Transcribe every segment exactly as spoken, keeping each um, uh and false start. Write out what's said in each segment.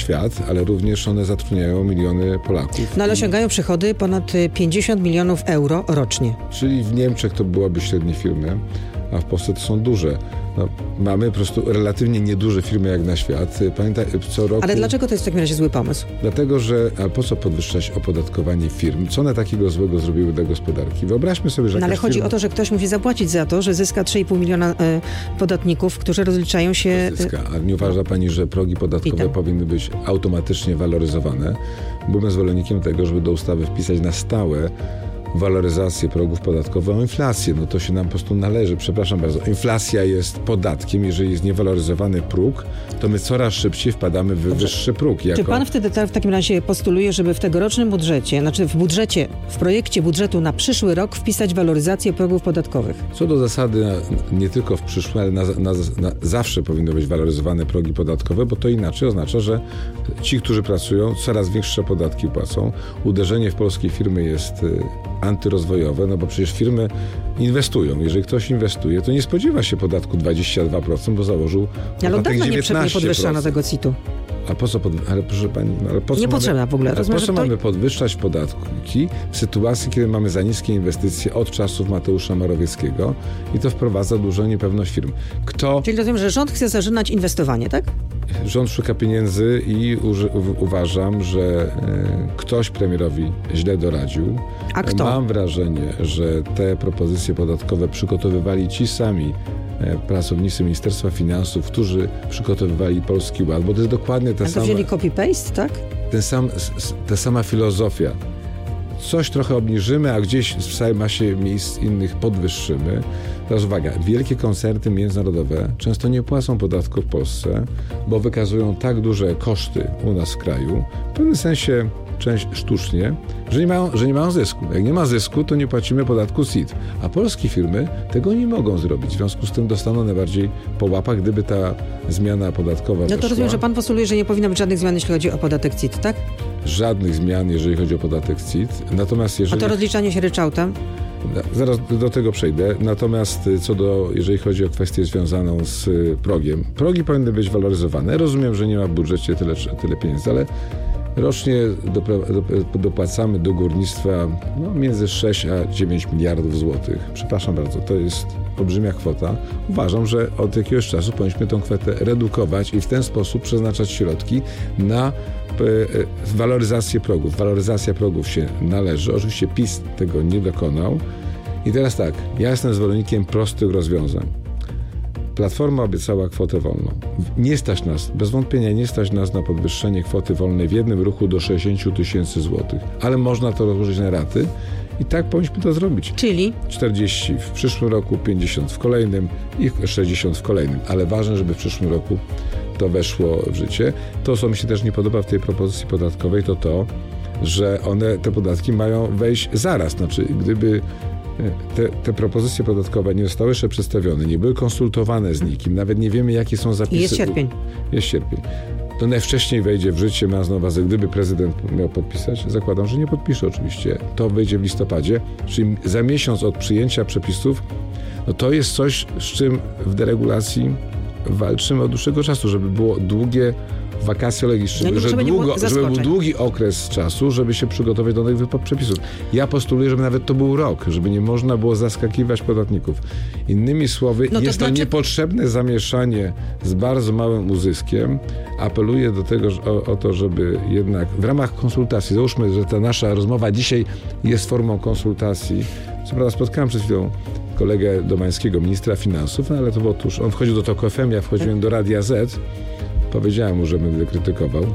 świat, ale również one zatrudniają miliony Polaków. No ale osiągają przychody ponad pięćdziesiąt milionów euro rocznie. Czyli w Niemczech to byłaby średnie firmy, a w Polsce to są duże. No, mamy po prostu relatywnie nieduże firmy jak na świat. Pamiętaj, co roku... Ale dlaczego to jest w takim razie zły pomysł? Dlatego, że a po co podwyższać opodatkowanie firm? Co one takiego złego zrobiły dla gospodarki? Wyobraźmy sobie, że... No, ale chodzi firma... o to, że ktoś musi zapłacić za to, że zyska trzy i pół miliona y, podatników, którzy rozliczają się... Zyska. A nie uważa pani, że progi podatkowe powinny być automatycznie waloryzowane? Byłem zwolennikiem tego, żeby do ustawy wpisać na stałe waloryzację progów podatkowych o inflację. No to się nam po prostu należy. Przepraszam bardzo. Inflacja jest podatkiem. Jeżeli jest niewaloryzowany próg, to my coraz szybciej wpadamy w wyższy próg. Jako... Czy pan wtedy ta, w takim razie postuluje, żeby w tegorocznym budżecie, znaczy w budżecie, w projekcie budżetu na przyszły rok wpisać waloryzację progów podatkowych? Co do zasady, nie tylko w przyszłym, ale na, na, na zawsze powinny być waloryzowane progi podatkowe, bo to inaczej oznacza, że ci, którzy pracują, coraz większe podatki płacą. Uderzenie w polskie firmy jest antyrozwojowe, no bo przecież firmy inwestują. Jeżeli ktoś inwestuje, to nie spodziewa się podatku dwadzieścia dwa procent, bo założył ale podatek dawno dziewiętnaście procent. Nie podwyższano tego C I T-u. A po co, pod... ale proszę pani, no ale po co nie mamy... potrzebna w ogóle. Ale Rozumiem, po co to... mamy podwyższać podatki w sytuacji, kiedy mamy za niskie inwestycje od czasów Mateusza Morawieckiego i to wprowadza dużą niepewność firm. Kto... Czyli rozumiem, że rząd chce zażynać inwestowanie, tak? Rząd szuka pieniędzy i uży, u, uważam, że e, ktoś premierowi źle doradził. A kto? Mam wrażenie, że te propozycje podatkowe przygotowywali ci sami e, pracownicy Ministerstwa Finansów, którzy przygotowywali Polski Ład, bo to jest dokładnie ta A to sama... wzięli copy-paste, tak? Ten sam, ta sama filozofia. Coś trochę obniżymy, a gdzieś w całej masie miejsc innych podwyższymy. Teraz uwaga, wielkie koncerny międzynarodowe często nie płacą podatku w Polsce, bo wykazują tak duże koszty u nas w kraju, w pewnym sensie część sztucznie, że nie mają, że nie mają zysku. Jak nie ma zysku, to nie płacimy podatku C I T. A polskie firmy tego nie mogą zrobić. W związku z tym dostaną najbardziej po łapach, gdyby ta zmiana podatkowa No to weszła. rozumiem, że pan postuluje, że nie powinno być żadnych zmian, jeśli chodzi o podatek C I T, tak? Żadnych zmian, jeżeli chodzi o podatek C I T. Natomiast jeżeli... A to rozliczanie się ryczałtem? Zaraz do tego przejdę. Natomiast co do, jeżeli chodzi o kwestię związaną z progiem. Progi powinny być waloryzowane. Rozumiem, że nie ma w budżecie tyle, tyle pieniędzy, ale rocznie dopłacamy do górnictwa no, między sześć a dziewięć miliardów złotych. Przepraszam bardzo, to jest olbrzymia kwota. Uważam, że od jakiegoś czasu powinniśmy tę kwotę redukować i w ten sposób przeznaczać środki na waloryzację progów. Waloryzacja progów się należy. Oczywiście PiS tego nie dokonał. I teraz tak, ja jestem zwolennikiem prostych rozwiązań. Platforma obiecała kwotę wolną. Nie stać nas, bez wątpienia nie stać nas na podwyższenie kwoty wolnej w jednym ruchu do sześćdziesiąt tysięcy złotych. Ale można to rozłożyć na raty i tak powinniśmy to zrobić. Czyli? czterdzieści w przyszłym roku, pięćdziesiąt w kolejnym i sześćdziesiąt w kolejnym. Ale ważne, żeby w przyszłym roku to weszło w życie. To, co mi się też nie podoba w tej propozycji podatkowej, to to, że one, te podatki mają wejść zaraz. Znaczy, gdyby Te, te propozycje podatkowe nie zostały jeszcze przedstawione, nie były konsultowane z nikim, nawet nie wiemy, jakie są zapisy. Jest sierpień. Jest sierpień. To najwcześniej wejdzie w życie, mając na uwadze, gdyby prezydent miał podpisać, zakładam, że nie podpisze oczywiście, to wejdzie w listopadzie, czyli za miesiąc od przyjęcia przepisów, no to jest coś, z czym w deregulacji walczymy od dłuższego czasu, żeby było długie wakacje legislacyjne, no żeby, długo, żeby był długi okres czasu, żeby się przygotować do nowych przepisów. Ja postuluję, żeby nawet to był rok, żeby nie można było zaskakiwać podatników. Innymi słowy, no to jest znaczy... to niepotrzebne zamieszanie z bardzo małym uzyskiem. Apeluję do tego, o, o to, żeby jednak w ramach konsultacji, załóżmy, że ta nasza rozmowa dzisiaj jest formą konsultacji. Co prawda spotkałem przed chwilą kolegę Domańskiego, ministra finansów, no ale to było tuż. On wchodził do TOK F M, ja wchodziłem do Radia Z. Powiedziałem mu, że będę krytykował,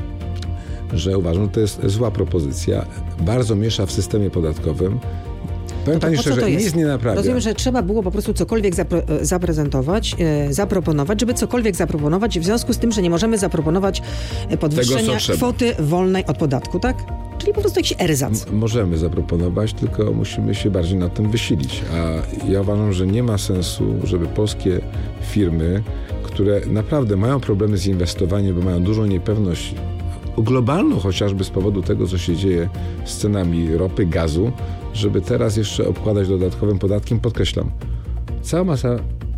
że uważam, że to jest zła propozycja. Bardzo miesza w systemie podatkowym. Powiem pani szczerze, nic nie naprawia. Rozumiem, że trzeba było po prostu cokolwiek zapre- zaprezentować, e, zaproponować, żeby cokolwiek zaproponować, w związku z tym, że nie możemy zaproponować podwyższenia Tego, kwoty wolnej od podatku, tak? Czyli po prostu jakiś erzac. M- możemy zaproponować, tylko musimy się bardziej nad tym wysilić. A ja uważam, że nie ma sensu, żeby polskie firmy, które naprawdę mają problemy z inwestowaniem, bo mają dużą niepewność globalną, chociażby z powodu tego, co się dzieje z cenami ropy, gazu, żeby teraz jeszcze obkładać dodatkowym podatkiem, podkreślam, cała masa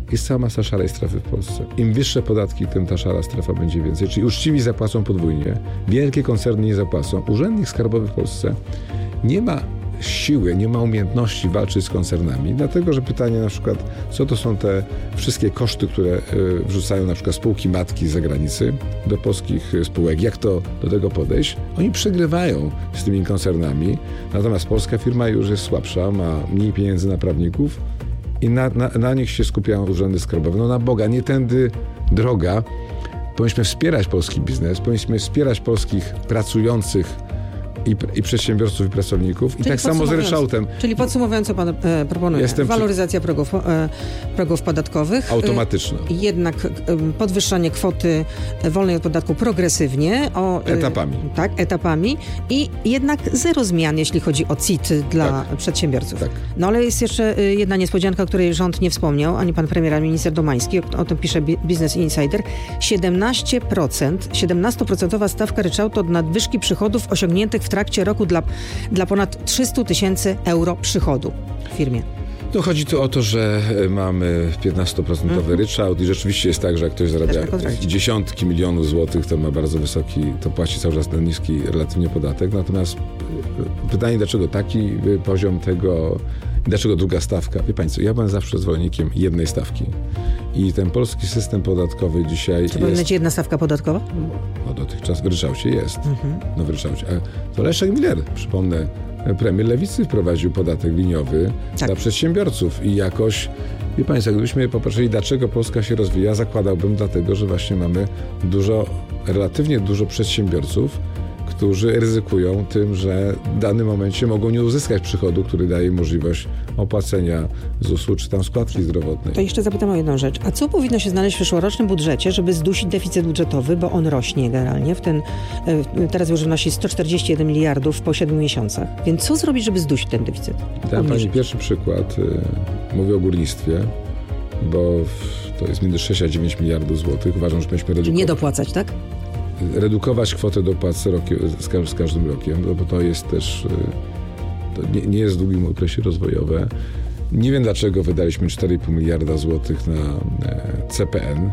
jest cała masa szarej strefy w Polsce. Im wyższe podatki, tym ta szara strefa będzie więcej. Czyli uczciwi zapłacą podwójnie, wielkie koncerny nie zapłacą. Urzędnik skarbowy w Polsce nie ma siły, nie ma umiejętności walczyć z koncernami, dlatego, że pytanie na przykład, co to są te wszystkie koszty, które wrzucają na przykład spółki matki z zagranicy do polskich spółek, jak to do tego podejść? Oni przegrywają z tymi koncernami, natomiast polska firma już jest słabsza, ma mniej pieniędzy na prawników i na, na, na nich się skupiają urzędy skarbowe. No na Boga, nie tędy droga. Powinniśmy wspierać polski biznes, powinniśmy wspierać polskich pracujących I, i przedsiębiorców, i pracowników. I czyli tak samo z ryczałtem. Czyli podsumowując, co pan e, proponuje, Jestem waloryzacja przy... progów, e, progów podatkowych. Automatyczna. E, jednak e, podwyższanie kwoty wolnej od podatku progresywnie. O, e, etapami. Tak, etapami. I jednak zero zmian, jeśli chodzi o C I T dla tak. przedsiębiorców. Tak. No ale jest jeszcze jedna niespodzianka, o której rząd nie wspomniał, ani pan premier, ani minister Domański. O, o tym pisze Business Insider. siedemnaście procent, siedemnastoprocentowa stawka ryczałtu od nadwyżki przychodów osiągniętych w trakcie roku dla, dla ponad trzysta tysięcy euro przychodu w firmie. No chodzi tu o to, że mamy piętnastoprocentowy mm. ryczałt i rzeczywiście jest tak, że jak ktoś zarabia dziesiątki milionów złotych, to ma bardzo wysoki, to płaci cały czas ten niski relatywnie podatek. Natomiast pytanie, dlaczego taki poziom tego, dlaczego druga stawka? Wie Państwo, ja byłem zawsze zwolennikiem jednej stawki. I ten polski system podatkowy dzisiaj jest... Czy powinna być jedna stawka podatkowa? No dotychczas w ryczałcie jest. Mhm. No w ryczałcie. A to Leszek Miller, przypomnę, premier Lewicy wprowadził podatek liniowy tak. dla przedsiębiorców i jakoś, wie Państwo, gdybyśmy popatrzyli, dlaczego Polska się rozwija, zakładałbym dlatego, że właśnie mamy dużo, relatywnie dużo przedsiębiorców, którzy ryzykują tym, że w danym momencie mogą nie uzyskać przychodu, który daje możliwość opłacenia Z U S-u czy tam składki zdrowotnej. To jeszcze zapytam o jedną rzecz. A co powinno się znaleźć w przyszłorocznym budżecie, żeby zdusić deficyt budżetowy, bo on rośnie generalnie. W ten, teraz już wynosi sto czterdzieści jeden miliardów po siedmiu miesiącach. Więc co zrobić, żeby zdusić ten deficyt? Dam Pani pierwszy przykład. Mówię o górnictwie, bo to jest między sześć a dziewięć miliardów złotych. Uważam, że powinniśmy redukować. Nie dopłacać, tak? Redukować kwotę dopłat z, rokiem, z każdym rokiem, no bo to jest też, to nie, nie jest w długim okresie rozwojowe. Nie wiem, dlaczego wydaliśmy cztery i pół miliarda złotych na C P N.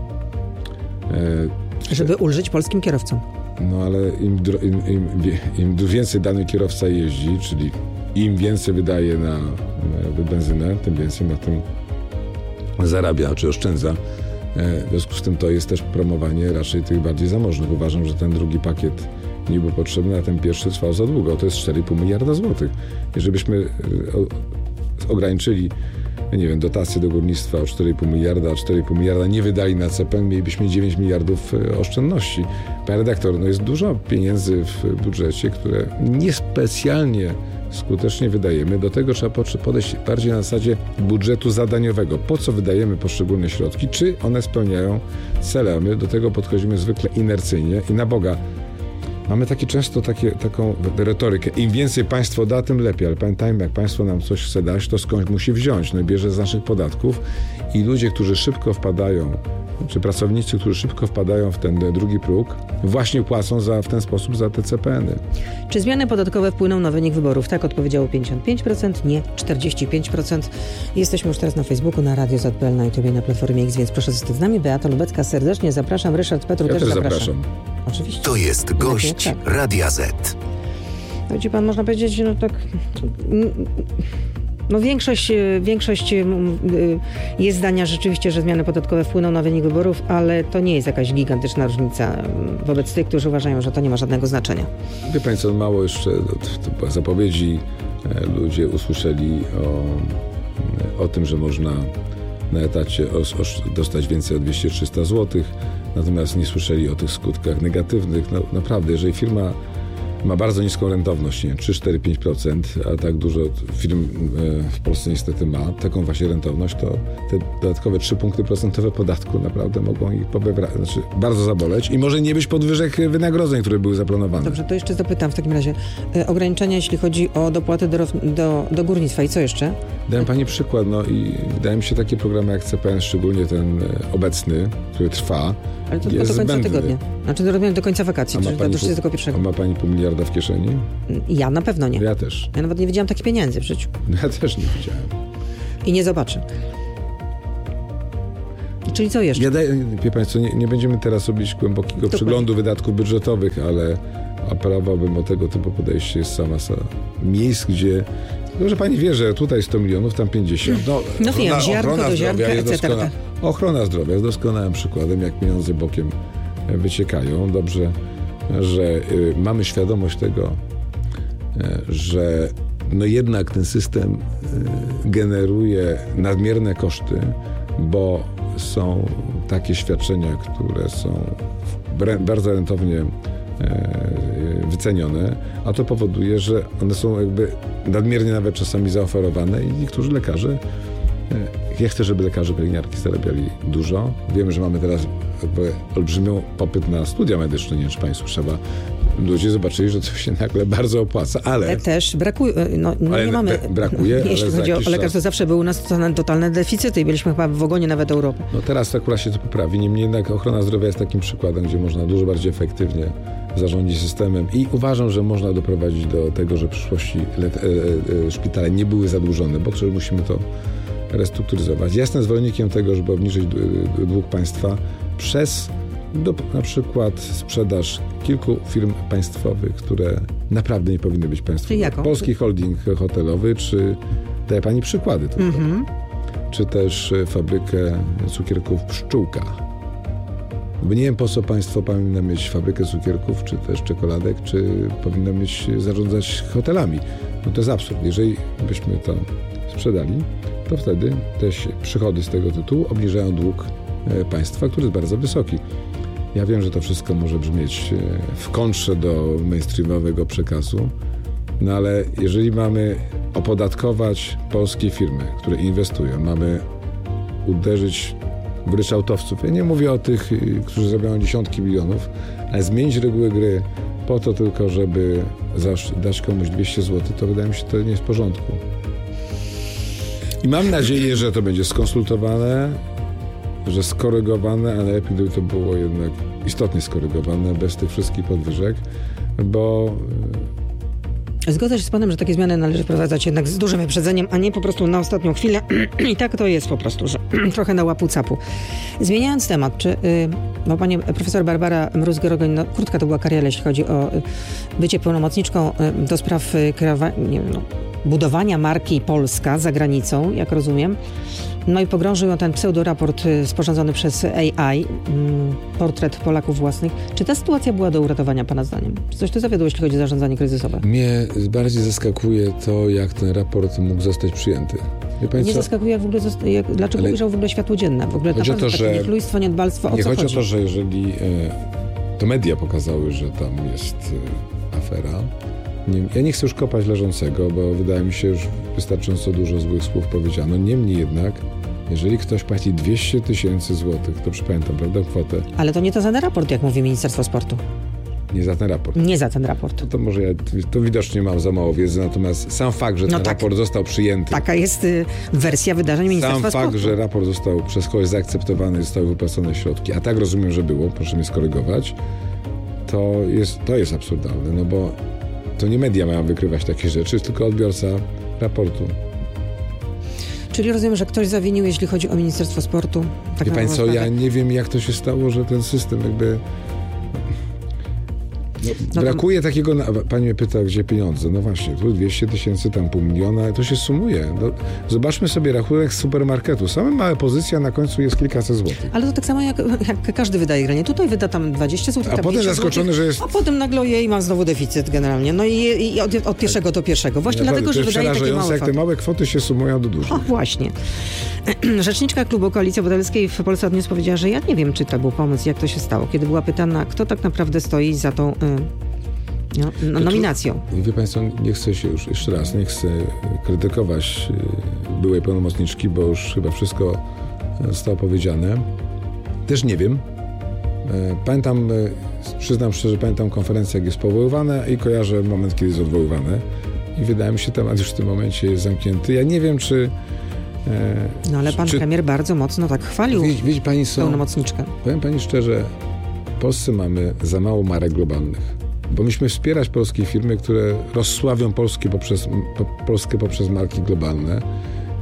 Żeby ulżyć polskim kierowcom. No ale im, im, im, im więcej dany kierowca jeździ, czyli im więcej wydaje na, na benzynę, tym więcej na tym zarabia, czy oszczędza. W związku z tym to jest też promowanie raczej tych bardziej zamożnych. Uważam, że ten drugi pakiet nie był potrzebny, a ten pierwszy trwał za długo. To jest cztery i pół miliarda złotych. Jeżeli byśmy ograniczyli, nie wiem, dotacje do górnictwa o cztery i pół miliarda, a cztery i pół miliarda nie wydali na C P N, mielibyśmy dziewięć miliardów oszczędności. Panie redaktor, no jest dużo pieniędzy w budżecie, które niespecjalnie skutecznie wydajemy. Do tego trzeba podejść bardziej na zasadzie budżetu zadaniowego. Po co wydajemy poszczególne środki? Czy one spełniają cele? My do tego podchodzimy zwykle inercyjnie i na Boga. Mamy takie często takie, taką retorykę. Im więcej państwo da, tym lepiej. Ale pamiętajmy, jak państwo nam coś chce dać, to skądś musi wziąć. No i bierze z naszych podatków. I ludzie, którzy szybko wpadają, czy pracownicy, którzy szybko wpadają w ten drugi próg, właśnie płacą za, w ten sposób za te C P N-y. Czy zmiany podatkowe wpłyną na wynik wyborów? Tak odpowiedziało pięćdziesiąt pięć procent, nie czterdzieści pięć procent. Jesteśmy już teraz na Facebooku, na Radio Z P L, na YouTubie, na Platformie X, więc proszę zostać z nami. Beata Lubecka, serdecznie zapraszam. Ryszard Petru ja też, też zapraszam. zapraszam. Oczywiście. To jest gość tak. Radia Z. Widzi pan, można powiedzieć, no tak... No większość, większość jest zdania rzeczywiście, że zmiany podatkowe wpłyną na wynik wyborów, ale to nie jest jakaś gigantyczna różnica wobec tych, którzy uważają, że to nie ma żadnego znaczenia. Wie Państwo, mało jeszcze w zapowiedzi ludzie usłyszeli o, o tym, że można na etacie dostać więcej o dwieście trzysta złotych, natomiast nie słyszeli o tych skutkach negatywnych. No, naprawdę, jeżeli firma ma bardzo niską rentowność, nie, trzy, cztery, pięć procent, a tak dużo firm w Polsce niestety ma taką właśnie rentowność, to te dodatkowe trzy punkty procentowe podatku naprawdę mogą ich pobra- znaczy bardzo zaboleć i może nie być podwyżek wynagrodzeń, które były zaplanowane. Dobrze, to jeszcze zapytam w takim razie. E, ograniczenia, jeśli chodzi o dopłaty do, do, do górnictwa i co jeszcze? Dałem Pani przykład, no i wydaje mi się takie programy jak C P N, szczególnie ten obecny, który trwa, ale to jest do końca zbędny. tygodnia. Znaczy do, do końca wakacji, czyli do trzydziestego pierwszego. A ma Pani pół miliarda w kieszeni? Ja na pewno nie. Ja też. Ja nawet nie widziałam takich pieniędzy w życiu. Ja też nie widziałem. I nie zobaczę. Czyli co jeszcze? Ja daję, wie Państwo, nie, nie będziemy teraz robić głębokiego Dokładnie. przeglądu wydatków budżetowych, ale apelowałbym o tego typu podejście. Jest sama masa miejsc, gdzie może Pani wie, że tutaj sto milionów, tam pięćdziesiąt. No, no wiem, ochrona, ziarnko ochrona do ziarnka, et cetera. Ochrona zdrowia jest doskonałym przykładem, jak pieniądze bokiem wyciekają. Dobrze, że y, mamy świadomość tego, y, że no jednak ten system y, generuje nadmierne koszty, bo są takie świadczenia, które są bardzo rentownie wycenione, a to powoduje, że one są jakby nadmiernie nawet czasami zaoferowane i niektórzy lekarze, ja chcę, żeby lekarze pielęgniarki zarabiali dużo. Wiemy, że mamy teraz jakby olbrzymią popyt na studia medyczne, nie wiem, czy Państwu trzeba. Ludzie zobaczyli, że to się nagle bardzo opłaca, ale... ale też brakuje, no, no ale nie mamy... brakuje, jeśli ale chodzi o lekarz, to zawsze były u nas totalne, totalne deficyty i byliśmy chyba w ogonie nawet Europy. No teraz akurat się to poprawi, niemniej jednak ochrona zdrowia jest takim przykładem, gdzie można dużo bardziej efektywnie zarządzić systemem i uważam, że można doprowadzić do tego, że w przyszłości le- e, e, szpitale nie były zadłużone, bo przecież musimy to restrukturyzować. Ja jestem zwolennikiem tego, żeby obniżyć dług państwa przez do, na przykład sprzedaż kilku firm państwowych, które naprawdę nie powinny być państwowe. Polski Holding Hotelowy, czy daje Pani przykłady tylko, mm-hmm. czy też fabrykę cukierków Pszczółka. Bo nie wiem, po co państwo powinno mieć fabrykę cukierków, czy też czekoladek, czy powinno mieć zarządzać hotelami. No to jest absurd. Jeżeli byśmy to sprzedali, to wtedy też przychody z tego tytułu obniżają dług państwa, który jest bardzo wysoki. Ja wiem, że to wszystko może brzmieć w kontrze do mainstreamowego przekazu, no ale jeżeli mamy opodatkować polskie firmy, które inwestują, mamy uderzyć w ryczałtowców, ja nie mówię o tych, którzy zarabiają dziesiątki milionów, ale zmienić reguły gry po to tylko, żeby dać komuś dwieście złotych, to wydaje mi się, to nie jest w porządku. I mam nadzieję, że to będzie skonsultowane, że skorygowane, a najlepiej gdyby to było jednak istotnie skorygowane, bez tych wszystkich podwyżek, bo... Zgodzę się z panem, że takie zmiany należy wprowadzać jednak z dużym wyprzedzeniem, a nie po prostu na ostatnią chwilę. I tak to jest po prostu, że trochę na łapu capu. Zmieniając temat, czy... Bo pani profesor Barbara Mróz-Gerogoń, no krótka to była kariera, jeśli chodzi o bycie pełnomocniczką do spraw kreowania, nie wiem, no, budowania marki Polska za granicą, jak rozumiem. No i pogrążył ją ten pseudoraport sporządzony przez A I, portret Polaków własnych. Czy ta sytuacja była do uratowania pana zdaniem? Czy coś tu zawiodło, jeśli chodzi o zarządzanie kryzysowe? Mnie bardziej zaskakuje to, jak ten raport mógł zostać przyjęty. Mnie co? zaskakuje, jak w ogóle zosta- jak, dlaczego Ale... ujrzał w ogóle światło dzienne. W ogóle chodzi naprawdę o to, takie że... niechlujstwo, niedbalstwo, o nie co chodzi? chodzi? o to, że jeżeli e, to media pokazały, że tam jest e, afera. Nie, ja nie chcę już kopać leżącego, bo wydaje mi się, już wystarczająco dużo złych słów powiedziano. Niemniej jednak, jeżeli ktoś płaci dwieście tysięcy złotych, to przypamiętam, prawda, kwotę. Ale to nie to za ten raport, jak mówi Ministerstwo Sportu. Nie za ten raport. Nie za ten raport. To, to może ja, to widocznie mam za mało wiedzy, natomiast sam fakt, że ten no tak, raport został przyjęty. Taka jest y, wersja wydarzeń Ministerstwa Sportu. Sam fakt, że raport został przez kogoś zaakceptowany, zostały wypłacone środki, a tak rozumiem, że było, proszę mnie skorygować, to jest, to jest absurdalne, no bo to nie media mają wykrywać takie rzeczy, tylko odbiorca raportu. Czyli rozumiem, że ktoś zawinił, jeśli chodzi o Ministerstwo Sportu. Tak Wie Państwo, ja nie wiem, jak to się stało, że ten system jakby... No, no brakuje to... takiego... Pani mnie pyta, gdzie pieniądze. No właśnie, tu dwieście tysięcy, tam pół miliona, to się sumuje. No, zobaczmy sobie rachunek z supermarketu. Same małe pozycje, a na końcu jest kilkaset złotych. Ale to tak samo jak, jak każdy wydaje granie. Tutaj wyda tam dwadzieścia złotych, a potem zaskoczony, złotych, że jest... A potem nagle jej ma znowu deficyt generalnie. No i, i od, od pierwszego do pierwszego. Właśnie ja dlatego, że wydaje takie małe jak te małe kwoty się sumują do dużych. O, właśnie. Rzeczniczka klubu Koalicji Obywatelskiej w Polsat News powiedziała, że ja nie wiem, czy to był pomysł, jak to się stało. Kiedy była pytana, kto tak naprawdę stoi za tą... Y- No, no, nominacją. Wie Państwo, nie chcę się już jeszcze raz, nie chcę krytykować byłej pełnomocniczki, bo już chyba wszystko zostało powiedziane. Też nie wiem. Pamiętam, przyznam szczerze, pamiętam konferencję, jak jest powoływane i kojarzę moment, kiedy jest odwoływane. I wydaje mi się, temat już w tym momencie jest zamknięty. Ja nie wiem, czy... No ale pan czy, premier bardzo mocno tak chwalił wie, wie pani co, pełnomocniczkę. Powiem Pani szczerze, w Polsce mamy za mało marek globalnych. Bo myśmy wspierać polskie firmy, które rozsławią Polskę poprzez, po, Polskę poprzez marki globalne.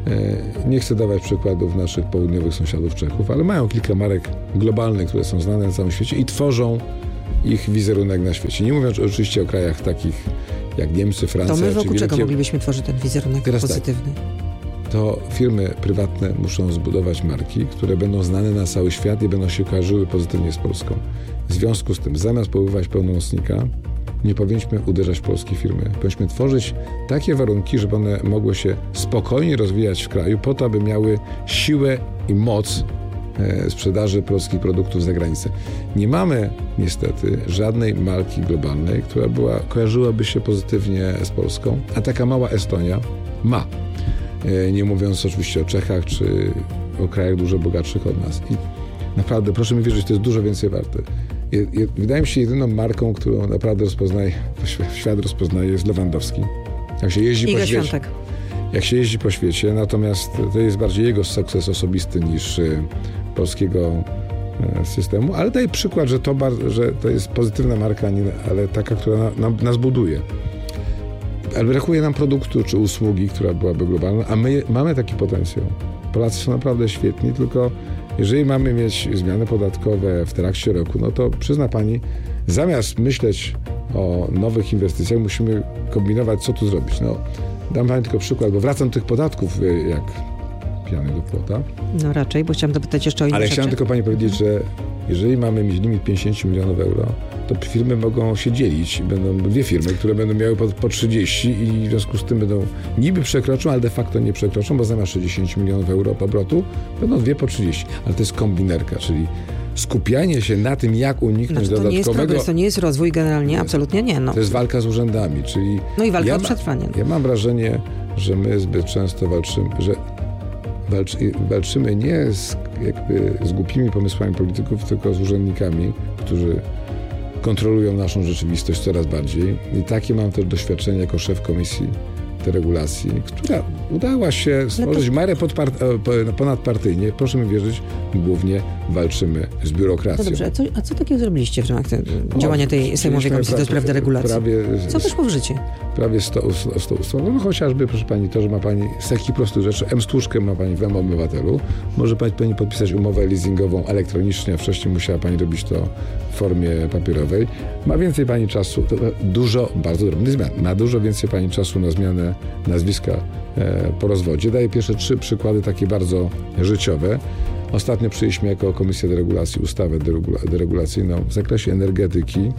Nie chcę dawać przykładów naszych południowych sąsiadów Czechów, ale mają kilka marek globalnych, które są znane na całym świecie i tworzą ich wizerunek na świecie. Nie mówiąc oczywiście o krajach takich jak Niemcy, Francja. To my wokół wielkie... czego moglibyśmy tworzyć ten wizerunek Teraz pozytywny? Tak, to firmy prywatne muszą zbudować marki, które będą znane na cały świat i będą się kojarzyły pozytywnie z Polską. W związku z tym, zamiast powoływać pełnomocnika, nie powinniśmy uderzać w polskie firmy. Powinniśmy tworzyć takie warunki, żeby one mogły się spokojnie rozwijać w kraju, po to, aby miały siłę i moc e, sprzedaży polskich produktów za granicę. Nie mamy niestety żadnej marki globalnej, która była, kojarzyłaby się pozytywnie z Polską, a taka mała Estonia ma. E, nie mówiąc oczywiście o Czechach, czy o krajach dużo bogatszych od nas. I naprawdę, proszę mi wierzyć, to jest dużo więcej warte. Je, je, wydaje mi się, jedyną marką, którą naprawdę rozpoznaje, świat rozpoznaje, jest Lewandowski. Jak się jeździ Iga po świecie. Świątek. Jak się jeździ po świecie, natomiast to jest bardziej jego sukces osobisty niż y, polskiego y, systemu, ale daje przykład, że to, bar, że to jest pozytywna marka, nie, ale taka, która na, na, nas buduje. Ale brakuje nam produktu czy usługi, która byłaby globalna, a my mamy taki potencjał. Polacy są naprawdę świetni, tylko jeżeli mamy mieć zmiany podatkowe w trakcie roku, no to przyzna pani, zamiast myśleć o nowych inwestycjach, musimy kombinować, co tu zrobić. No, dam pani tylko przykład, bo wracam do tych podatków jak pijany do płota. No raczej, bo chciałam dopytać jeszcze o inne Ale rzeczy. chciałem tylko pani powiedzieć, że jeżeli mamy mieć limit pięćdziesiąt milionów euro, to firmy mogą się dzielić. Będą dwie firmy, które będą miały po, po trzydzieści i w związku z tym będą niby przekroczą, ale de facto nie przekroczą, bo zamiast sześćdziesiąt milionów euro obrotu będą dwie po trzydzieści. Ale to jest kombinerka, czyli skupianie się na tym, jak uniknąć znaczy, to dodatkowego... Nie jest progres, to nie jest rozwój generalnie, nie. Absolutnie nie. No. To jest walka z urzędami, czyli... No i walka ja o ma, przetrwanie. Ja mam wrażenie, że my zbyt często walczymy, że walczy, walczymy nie z, jakby z głupimi pomysłami polityków, tylko z urzędnikami, którzy kontrolują naszą rzeczywistość coraz bardziej. I takie mam też doświadczenie jako szef komisji deregulacji, która udała się stworzyć to... marę ponadpartyjnie. Proszę mi wierzyć, głównie walczymy z biurokracją. No dobrze, a co, a co takiego zrobiliście w ramach te, o, działania tej Sejmowej Komisji do Spraw Deregulacji? Prawie, co weszło w życie? Prawie sto ustaw. No chociażby, proszę pani, to, że ma pani z takich prostych rzeczy, M-stłuczkę ma pani w M-Obywatelu. Może pani, pani podpisać umowę leasingową elektronicznie, a wcześniej musiała pani robić to w formie papierowej. Ma więcej pani czasu, dużo, bardzo drobnych zmian, ma dużo więcej pani czasu na zmianę nazwiska e, po rozwodzie. Daję pierwsze trzy przykłady takie bardzo życiowe. Ostatnio przyjęliśmy jako Komisja Deregulacji ustawę deregula, deregulacyjną w zakresie energetyki.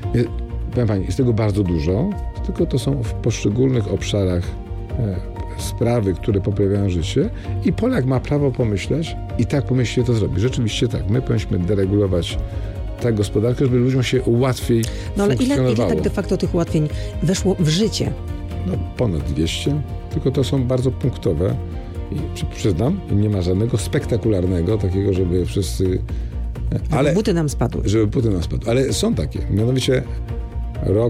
Powiem pani, jest tego bardzo dużo, tylko to są w poszczególnych obszarach e, sprawy, które poprawiają życie i Polak ma prawo pomyśleć i tak pomyślnie to zrobić. Rzeczywiście tak, my powinniśmy deregulować tak gospodarkę, żeby ludziom się łatwiej No ale ile, funkcjonowało. ile tak de facto tych ułatwień weszło w życie? No ponad dwieście, tylko to są bardzo punktowe i przyznam, nie ma żadnego spektakularnego, takiego, żeby wszyscy... Ale, buty nam spadły. Żeby buty nam spadły, ale są takie, mianowicie rok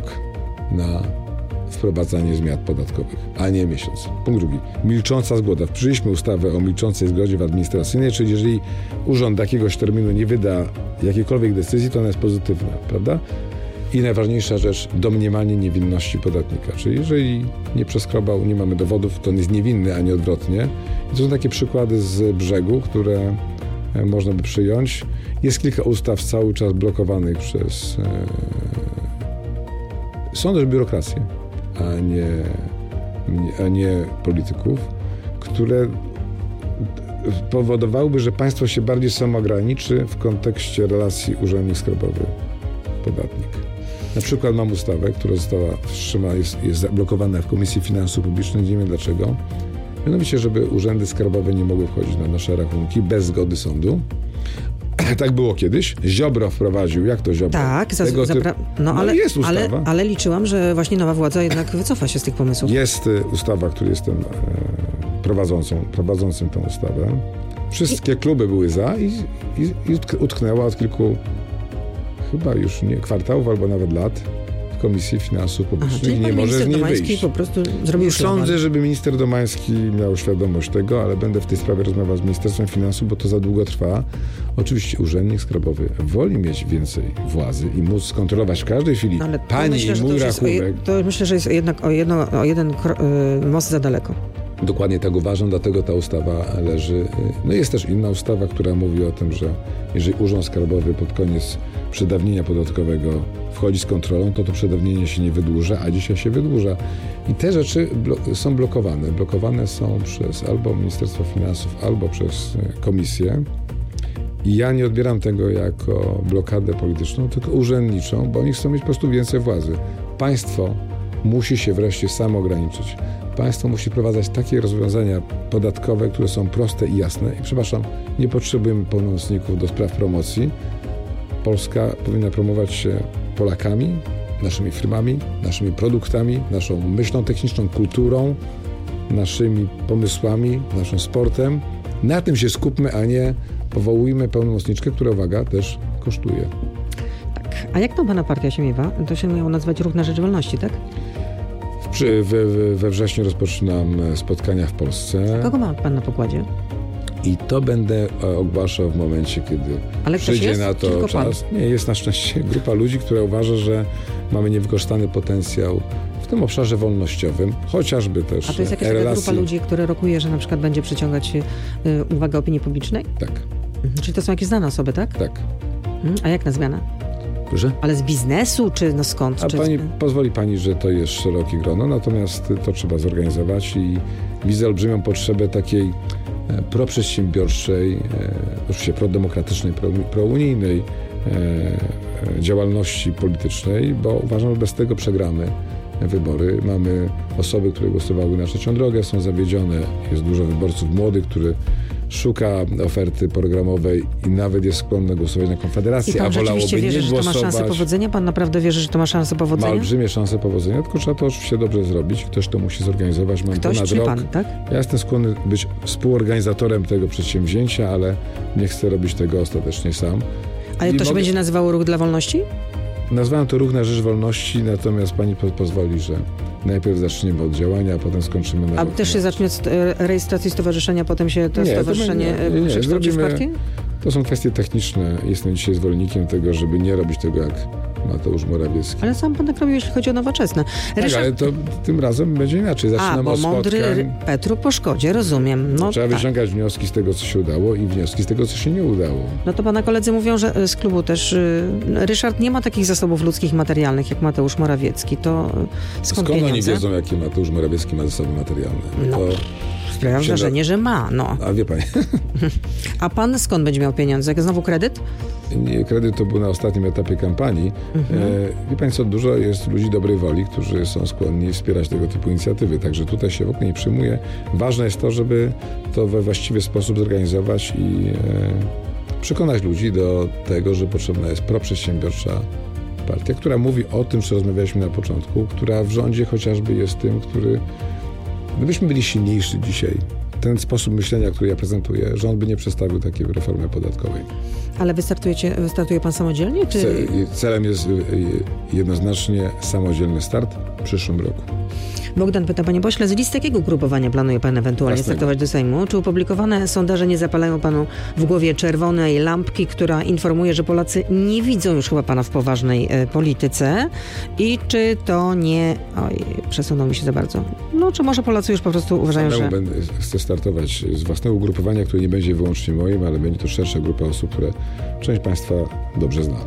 na wprowadzanie zmian podatkowych, a nie miesiąc. Punkt drugi. Milcząca zgoda. Przyjęliśmy ustawę o milczącej zgodzie w administracyjnej, czyli jeżeli urząd jakiegoś terminu nie wyda jakiejkolwiek decyzji, to ona jest pozytywna, prawda? I najważniejsza rzecz, domniemanie niewinności podatnika. Czyli jeżeli nie przeskrobał, nie mamy dowodów, to on jest niewinny, a nie odwrotnie. I to są takie przykłady z brzegu, które można by przyjąć. Jest kilka ustaw cały czas blokowanych przez e, sądy, biurokrację, a nie, a nie polityków, które powodowałyby, że państwo się bardziej samoograniczy w kontekście relacji urzędnik skarbowy podatnik. Na przykład mam ustawę, która została wstrzymana, jest, jest zablokowana w Komisji Finansów Publicznych, nie wiem dlaczego. Mianowicie, żeby urzędy skarbowe nie mogły wchodzić na nasze rachunki bez zgody sądu. Tak było kiedyś. Ziobro wprowadził. Jak to Ziobro? Tak, za, zapra- typu... no, ale, no jest ustawa. Ale, ale liczyłam, że właśnie nowa władza jednak wycofa się z tych pomysłów. Jest ustawa, który jestem e, prowadzącą, prowadzącym tę ustawę. Wszystkie I... kluby były za i, i, i utknęła od kilku chyba już nie kwartałów albo nawet lat w Komisji Finansów Publicznych. Aha, czyli nie może z niej wyjść. po prostu zrobił Sądzę, żeby minister Domański miał świadomość tego, ale będę w tej sprawie rozmawiał z Ministerstwem Finansów, bo to za długo trwa. Oczywiście urzędnik skarbowy woli mieć więcej władzy i móc skontrolować w każdej chwili ale pani myślę, i mój to rachunek. Jest, to myślę, że jest jednak o, jedno, o jeden kro, y, most za daleko. Dokładnie tak uważam, dlatego ta ustawa leży. No jest też inna ustawa, która mówi o tym, że jeżeli Urząd Skarbowy pod koniec przedawnienia podatkowego wchodzi z kontrolą, to to przedawnienie się nie wydłuża, a dzisiaj się wydłuża. I te rzeczy blo- są blokowane. Blokowane są przez albo Ministerstwo Finansów, albo przez Komisję. I ja nie odbieram tego jako blokadę polityczną, tylko urzędniczą, bo oni chcą mieć po prostu więcej władzy. Państwo musi się wreszcie samo ograniczyć. Państwo musi wprowadzać takie rozwiązania podatkowe, które są proste i jasne. I przepraszam, nie potrzebujemy pełnomocników do spraw promocji. Polska powinna promować się Polakami, naszymi firmami, naszymi produktami, naszą myślą techniczną, kulturą, naszymi pomysłami, naszym sportem. Na tym się skupmy, a nie powołujmy pełnomocniczkę, która, uwaga, też kosztuje. Tak. A jak tam pana partia się miewa? To się miało nazwać Ruch na Rzecz Wolności, tak? Przy, we, we wrześniu rozpoczynam spotkania w Polsce. Kogo ma pan na pokładzie? I to będę ogłaszał w momencie, kiedy Ale przyjdzie jest? na to Tylko czas. pan? Nie, jest na szczęście grupa ludzi, która uważa, że mamy niewykorzystany potencjał w tym obszarze wolnościowym, chociażby też A to jest jakaś taka relacji... grupa ludzi, która rokuje, że na przykład będzie przyciągać y, uwagę opinii publicznej? Tak. Mhm. Czyli to są jakieś znane osoby, tak? Tak. Mhm. A jak nazwiane? Proszę? Ale z biznesu, czy no skąd? A czy pani, z... pozwoli pani, że to jest szerokie grono, natomiast to trzeba zorganizować i widzę olbrzymią potrzebę takiej e, proprzedsiębiorczej, e, oczywiście prodemokratycznej, pro, prounijnej e, e, działalności politycznej, bo uważam, że bez tego przegramy wybory. Mamy osoby, które głosowały na trzecią drogę, są zawiedzione. Jest dużo wyborców młodych, który szuka oferty programowej i nawet jest skłonny głosować na Konfederację, I pan a wolałby rzeczywiście nie wierzy, że to ma głosować. szansę powodzenia? Pan naprawdę wierzy, że to ma szansę powodzenia? Ma olbrzymie szanse powodzenia, tylko trzeba to oczywiście dobrze zrobić. Ktoś to musi zorganizować. Mam Ktoś ponad czy rok. pan, tak? Ja jestem skłonny być współorganizatorem tego przedsięwzięcia, ale nie chcę robić tego ostatecznie sam. Ale I to się mogę... będzie nazywało Ruch dla Wolności? Nazwałem to Ruch na Rzecz Wolności, natomiast pani po- pozwoli, że najpierw zaczniemy od działania, a potem skończymy na... A też się zacznie od e, rejestracji stowarzyszenia, potem się to Nie, to stowarzyszenie my- nie, nie, przekształci w zrobimy- partię? To są kwestie techniczne. Jestem dzisiaj zwolennikiem tego, żeby nie robić tego jak Mateusz Morawiecki. Ale sam pan tak robił, jeśli chodzi o Nowoczesne. Tak, Ryszard... ale to tym razem będzie inaczej. A, Zaczynamy bo od mądry spotkań. Petru po szkodzie, rozumiem. No, Trzeba tak. wyciągać wnioski z tego, co się udało i wnioski z tego, co się nie udało. No to pana koledzy mówią, że z klubu też y, Ryszard nie ma takich zasobów ludzkich i materialnych jak Mateusz Morawiecki. To skąd, Skąd oni pieniądze? wiedzą, jakie Mateusz Morawiecki ma zasoby materialne? No, To... Sprawiam się wrażenie, że ma, no. A wie pani, A pan skąd będzie miał pieniądze? Jak znowu kredyt? nie, kredyt to był na ostatnim etapie kampanii. Mhm. E, wie pani co, dużo jest ludzi dobrej woli, którzy są skłonni wspierać tego typu inicjatywy, także tutaj się w ogóle nie przyjmuje. Ważne jest to, żeby to we właściwy sposób zorganizować i e, przekonać ludzi do tego, że potrzebna jest proprzedsiębiorcza partia, która mówi o tym, co rozmawialiśmy na początku, która w rządzie chociażby jest tym, który... Gdybyśmy byli silniejsi dzisiaj, ten sposób myślenia, który ja prezentuję, rząd by nie przedstawił takiej reformy podatkowej. Ale wystartujecie, wystartuje pan samodzielnie? Czy... Ce- Celem jest y, y, jednoznacznie samodzielny start w przyszłym roku. Bogdan pyta, panie pośle, z listy jakiego ugrupowania planuje pan ewentualnie Własnego. startować do Sejmu? Czy opublikowane sondaże nie zapalają panu w głowie czerwonej lampki, która informuje, że Polacy nie widzą już chyba pana w poważnej e, polityce? I czy to nie... Oj, przesunął mi się za bardzo. No, czy może Polacy już po prostu uważają, Samemu że... będę, chcę startować z własnego ugrupowania, które nie będzie wyłącznie moim, ale będzie to szersza grupa osób, które część państwa dobrze zna.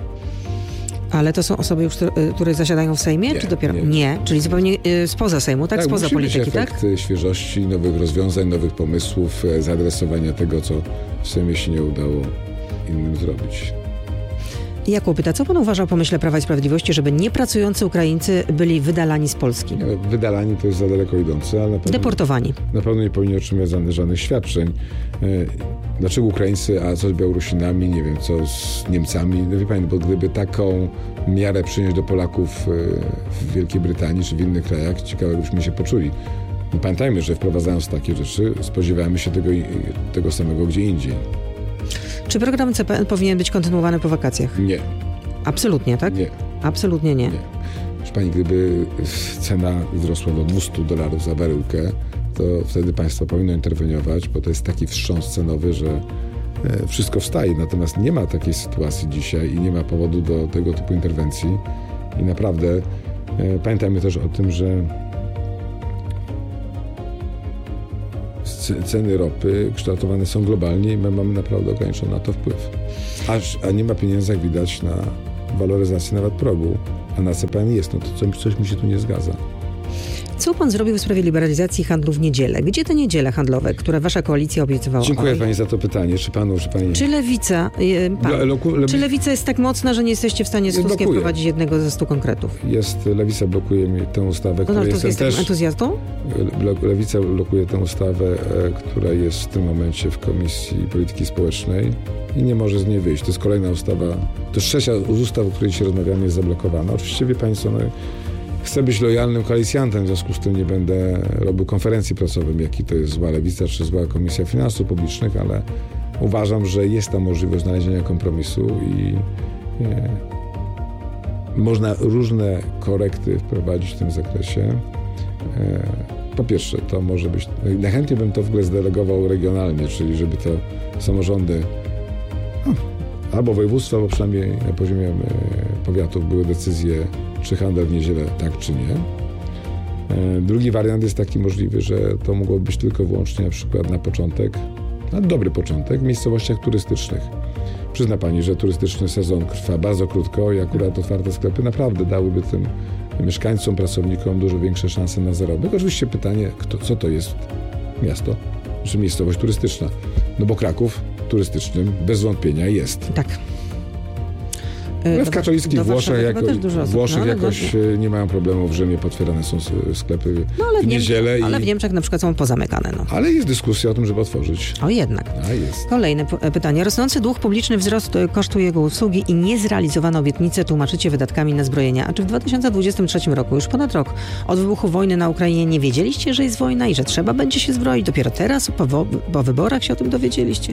Ale to są osoby już, które, które zasiadają w Sejmie? Nie, czy dopiero? nie. Nie, czyli zupełnie y, spoza Sejmu, tak? Spoza musi polityki, być tak? efekt świeżości, nowych rozwiązań, nowych pomysłów, e, zaadresowania tego, co w Sejmie się nie udało innym zrobić. Jakub pyta, co pan uważa o pomyśle Prawa i Sprawiedliwości, żeby niepracujący Ukraińcy byli wydalani z Polski? Nie, wydalanie to jest za daleko idące, ale na pewno, Deportowani. na pewno nie powinni otrzymać żadnych, żadnych świadczeń. E, Dlaczego Ukraińcy, a co z Białorusinami, nie wiem, co z Niemcami? No wie pani, bo gdyby taką miarę przyjąć do Polaków e, w Wielkiej Brytanii czy w innych krajach, ciekawe, jakbyśmy się poczuli. No pamiętajmy, że wprowadzając takie rzeczy, spodziewamy się tego, tego samego gdzie indziej. Czy program C P N powinien być kontynuowany po wakacjach? Nie, Absolutnie, tak? nie. Absolutnie nie. Nie. Proszę pani, gdyby cena wzrosła do dwieście dolarów za baryłkę, to wtedy państwo powinno interweniować, bo to jest taki wstrząs cenowy, że e, wszystko wstaje. Natomiast nie ma takiej sytuacji dzisiaj i nie ma powodu do tego typu interwencji. I naprawdę e, pamiętajmy też o tym, że ceny ropy kształtowane są globalnie i my mamy naprawdę ograniczony na to wpływ. Aż, a nie ma pieniędzy, jak widać, na waloryzację nawet progu, a na C P N jest, no to coś, coś mi się tu nie zgadza. Co pan zrobił w sprawie liberalizacji handlu w niedzielę? Gdzie te niedziele handlowe, które wasza koalicja obiecywała? Dziękuję Oj. pani za to pytanie. Czy panu, czy pani... Czy lewica, pan, Loku, lewi... czy lewica jest tak mocna, że nie jesteście w stanie z Tuskiem wprowadzić jednego ze stu konkretów? Jest, lewica blokuje mi tę ustawę, która jest jestem też... entuzjastą? Lewica blokuje tę ustawę, która jest w tym momencie w Komisji Polityki Społecznej i nie może z niej wyjść. To jest kolejna ustawa, to jest trzecia z ustaw, o której dzisiaj rozmawiamy, jest zablokowana. Oczywiście, wie państwo, no, chcę być lojalnym koalicjantem, w związku z tym nie będę robił konferencji prasowej, jaki to jest zła lewica czy zła Komisja Finansów Publicznych, ale uważam, że jest tam możliwość znalezienia kompromisu i nie, można różne korekty wprowadzić w tym zakresie. Po pierwsze, to może być... Najchętniej bym to w ogóle zdelegował regionalnie, czyli żeby to samorządy albo województwa, albo przynajmniej na poziomie powiatów były decyzje, czy handel w niedzielę tak, czy nie. Drugi wariant jest taki możliwy, że to mogło być tylko wyłącznie na przykład na początek, na dobry początek, w miejscowościach turystycznych. Przyzna pani, że turystyczny sezon trwa bardzo krótko i akurat otwarte sklepy naprawdę dałyby tym mieszkańcom, pracownikom dużo większe szanse na zarobek. Oczywiście pytanie, kto, co to jest miasto, czy miejscowość turystyczna. No bo Kraków turystycznym bez wątpienia jest. Tak. No w katolickich Włoszech, jako, Włoszech no, jakoś no, nie mają problemu, w Rzymie potwierane są sklepy no, ale w, w niedzielę. I... Ale w Niemczech na przykład są pozamykane. No. Ale jest dyskusja o tym, żeby otworzyć. O jednak. A, jest. Kolejne p- pytanie. Rosnący dług publiczny, wzrost kosztu jego usługi i niezrealizowane obietnice tłumaczycie wydatkami na zbrojenia. A czy w dwa tysiące dwudziestym trzecim roku, już ponad rok od wybuchu wojny na Ukrainie, nie wiedzieliście, że jest wojna i że trzeba będzie się zbroić? Dopiero teraz, po, wo- po wyborach się o tym dowiedzieliście?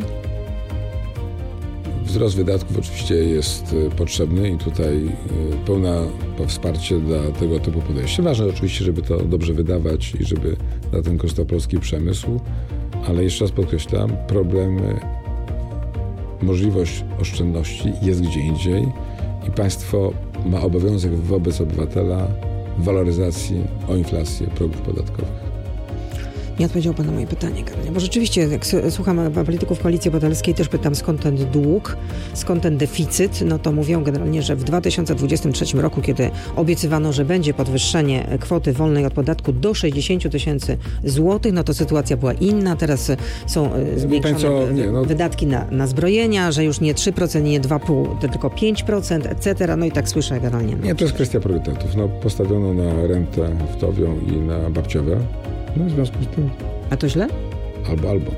Wzrost wydatków oczywiście jest potrzebny i tutaj pełne wsparcie dla tego typu podejścia. Ważne oczywiście, żeby to dobrze wydawać i żeby na tym korzystał polski przemysł, ale jeszcze raz podkreślam, problem, możliwość oszczędności jest gdzie indziej i państwo ma obowiązek wobec obywatela waloryzacji o inflację progów podatkowych. Nie odpowiedział pan na moje pytanie, Karolina, bo rzeczywiście jak słucham polityków Koalicji Obywatelskiej, też pytam, skąd ten dług, skąd ten deficyt, no to mówią generalnie, że w dwa tysiące dwudziestym trzecim roku, kiedy obiecywano, że będzie podwyższenie kwoty wolnej od podatku do sześćdziesiąt tysięcy złotych, no to sytuacja była inna, teraz są zwiększone co, nie, no... wydatki na, na zbrojenia, że już nie trzy procent, nie dwa i pół procent, tylko pięć procent, et cetera. No i tak słyszę generalnie. No. Nie, to jest kwestia priorytetów. No, postawiono na rentę wdowią i na babciowe. No w związku z tym... A to źle? Albo, albo.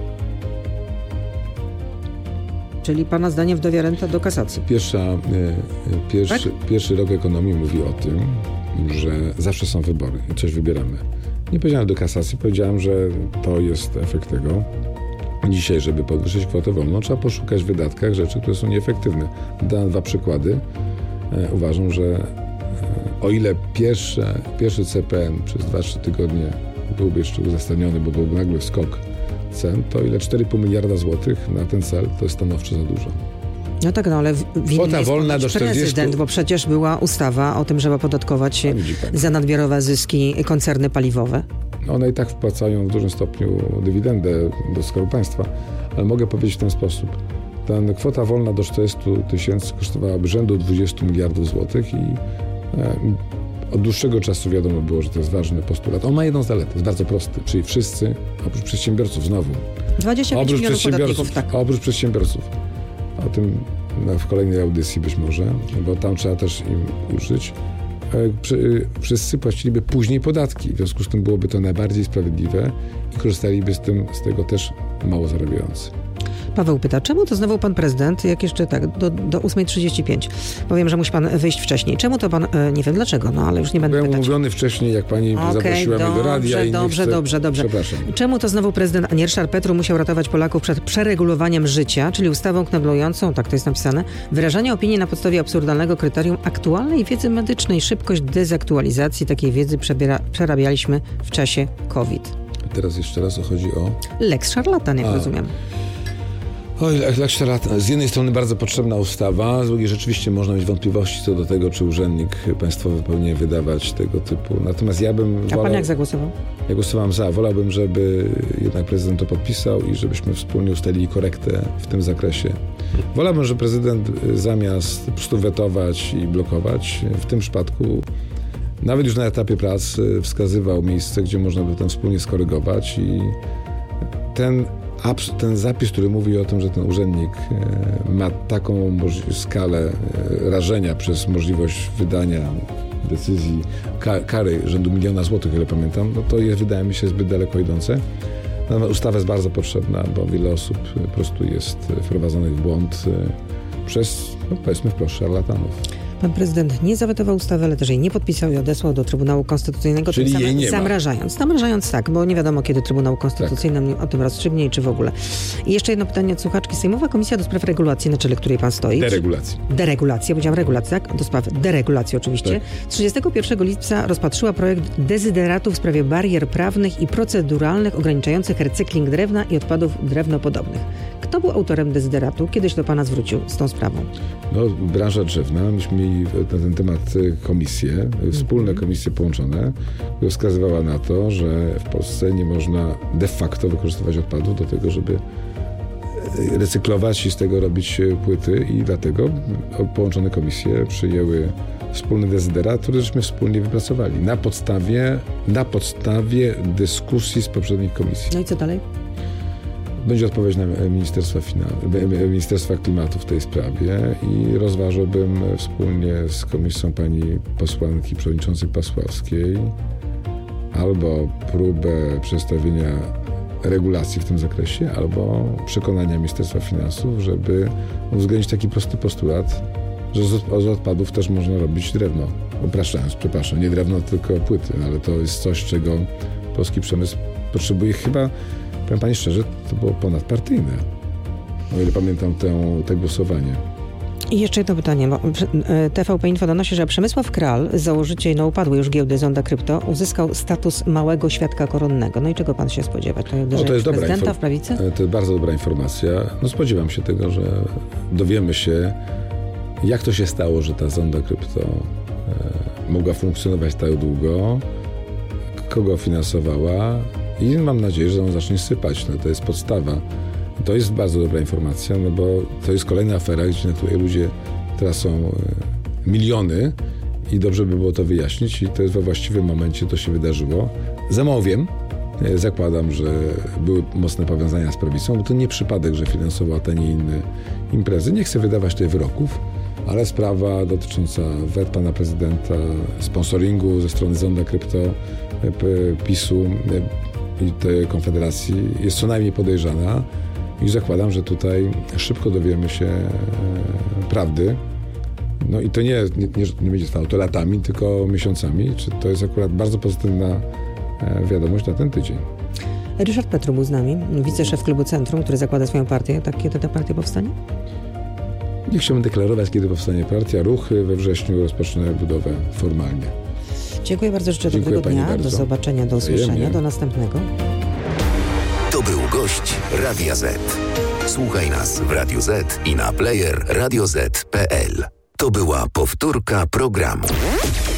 Czyli pana zdaniem wdowia renta do kasacji? Pierwsza, e, pierwszy, tak? pierwszy rok ekonomii mówi o tym, że zawsze są wybory i coś wybieramy. Nie powiedziałem do kasacji, powiedziałem, że to jest efekt tego. Dzisiaj, żeby podwyższyć kwotę wolną, trzeba poszukać w wydatkach rzeczy, które są nieefektywne. Dam dwa przykłady. E, uważam, że e, o ile pierwsze, pierwszy C P N przez dwa trzy tygodnie byłby jeszcze uzasadniony, bo byłby nagle skok cen, to ile cztery i pół miliarda złotych na ten cel to jest stanowczo za dużo. No tak, no ale kwota wolna do czterdziestu... prezydent, bo przecież była ustawa o tym, żeby opodatkować za nadmiarowe zyski koncerny paliwowe. No one i tak wpłacają w dużym stopniu dywidendę do Skarbu Państwa, ale mogę powiedzieć w ten sposób. Ta kwota wolna do czterdziestu tysięcy kosztowałaby rzędu dwudziestu miliardów złotych i e, od dłuższego czasu wiadomo było, że to jest ważny postulat. On ma jedną zaletę, jest bardzo prosty, czyli wszyscy, oprócz przedsiębiorców znowu, dwadzieścia pięć milionów podatników, tak. Oprócz przedsiębiorców, o tym no, w kolejnej audycji być może, bo tam trzeba też im użyć, wszyscy płaciliby później podatki, w związku z tym byłoby to najbardziej sprawiedliwe i korzystaliby z, tym, z tego też mało zarabiający. Paweł pyta, czemu to znowu pan prezydent, jak jeszcze tak, do, do ósmej trzydzieści pięć. Powiem, że musi pan wyjść wcześniej. Czemu to pan, e, nie wiem dlaczego, no ale już nie będę Byłem pytać. umówiony wcześniej, jak pani okay, zaprosiła dobrze, mnie do radia i dobrze, chcę... dobrze, dobrze. Przepraszam. Czemu to znowu prezydent, a nie Ryszard Petru musiał ratować Polaków przed przeregulowaniem życia, czyli ustawą kneblującą, tak to jest napisane, wyrażanie opinii na podstawie absurdalnego kryterium aktualnej wiedzy medycznej. Szybkość dezaktualizacji takiej wiedzy przebiera, przerabialiśmy w czasie COVID. Teraz jeszcze raz chodzi o... Lex szarlatan, jak a. rozumiem. Oj, z jednej strony bardzo potrzebna ustawa, z drugiej rzeczywiście można mieć wątpliwości co do tego, czy urzędnik państwowy powinien wydawać tego typu. Natomiast ja bym A wolał, pan jak zagłosował? Ja głosowałem za. Wolałbym, żeby jednak prezydent to podpisał i żebyśmy wspólnie ustalili korektę w tym zakresie. Wolałbym, że prezydent zamiast po prostu wetować i blokować, w tym przypadku nawet już na etapie prac wskazywał miejsce, gdzie można by to wspólnie skorygować i ten Ten zapis, który mówi o tym, że ten urzędnik ma taką skalę rażenia przez możliwość wydania decyzji, kary rzędu miliona złotych, ile pamiętam, no to jest, wydaje mi się, zbyt daleko idące. Natomiast ustawa jest bardzo potrzebna, bo wiele osób po prostu jest wprowadzonych w błąd przez, no powiedzmy wprost, szarlatanów. Pan prezydent nie zawetował ustawy, ale też jej nie podpisał i odesłał do Trybunału Konstytucyjnego, czyli tym jej nie zamrażając. Ma. Zamrażając tak, bo nie wiadomo, kiedy Trybunał Konstytucyjny tak. o tym rozstrzygnie i czy w ogóle. I jeszcze jedno pytanie od słuchaczki. Sejmowa Komisja do Spraw Regulacji, na czele której pan stoi. Deregulacji. Deregulacji, ja powiedziałam regulacji, tak? Do spraw deregulacji oczywiście. Tak. trzydziestego pierwszego lipca rozpatrzyła projekt dezyderatu w sprawie barier prawnych i proceduralnych ograniczających recykling drewna i odpadów drewnopodobnych. Kto był autorem dezyderatu? Kiedyś do pana zwrócił z tą sprawą? No, branża drzewna. Myśmy mieli na ten temat komisje, wspólne komisje połączone, która wskazywała na to, że w Polsce nie można de facto wykorzystywać odpadów do tego, żeby recyklować i z tego robić płyty i dlatego połączone komisje przyjęły wspólny dezyderat, który żeśmy wspólnie wypracowali na podstawie, na podstawie dyskusji z poprzednich komisji. No i co dalej? Będzie odpowiedź na Ministerstwa, Finan- Ministerstwa Klimatu w tej sprawie i rozważyłbym wspólnie z komisją pani posłanki przewodniczącej Pasławskiej albo próbę przedstawienia regulacji w tym zakresie, albo przekonania Ministerstwa Finansów, żeby uwzględnić taki prosty postulat, że z odpadów też można robić drewno. Upraszczając, przepraszam, nie drewno, tylko płyty, ale to jest coś, czego polski przemysł potrzebuje. Chyba, powiem pani szczerze, to było ponadpartyjne, o ile pamiętam te, te głosowanie. I jeszcze jedno pytanie, bo T V P Info donosi, że Przemysław Kral, założyciel no upadłej już giełdy Zonda Krypto, uzyskał status małego świadka koronnego. No i czego pan się spodziewa? To uderzenie no, to jest prezydenta w prawicę? To jest bardzo dobra informacja. No spodziewam się tego, że dowiemy się, jak to się stało, że ta Zonda Krypto e, mogła funkcjonować tak długo, kogo finansowała i mam nadzieję, że on zacznie sypać. No, to jest podstawa. To jest bardzo dobra informacja, no bo to jest kolejna afera, gdzie na której ludzie tracą miliony i dobrze by było to wyjaśnić i to jest we właściwym momencie to się wydarzyło. Za mało wiem, zakładam, że były mocne powiązania z prawicą, bo to nie przypadek, że finansowała te nie inne imprezy. Nie chcę wydawać tutaj wyroków, ale sprawa dotycząca wet pana prezydenta, sponsoringu ze strony Zonda Krypto, PiSu i tej Konfederacji jest co najmniej podejrzana. I zakładam, że tutaj szybko dowiemy się e, prawdy. No i to nie, nie, nie będzie trwało to latami, tylko miesiącami. Czy to jest akurat bardzo pozytywna e, wiadomość na ten tydzień. Ryszard Petru był z nami, wiceszef klubu Centrum, który zakłada swoją partię. Tak, kiedy ta partia powstanie? Nie chciałbym deklarować, kiedy powstanie partia. Ruchy we wrześniu rozpoczynają budowę formalnie. Dziękuję bardzo, życzę dobrego dnia. Bardzo. Do zobaczenia, do usłyszenia, Wzajemnie. Do następnego. To był gość Radia Z. Słuchaj nas w Radiu Z i na player radio zet kropka p l. To była powtórka programu.